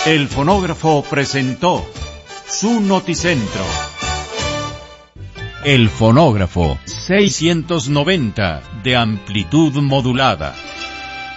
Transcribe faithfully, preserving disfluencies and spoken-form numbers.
El fonógrafo presentó su noticentro. El fonógrafo seiscientos noventa de amplitud modulada.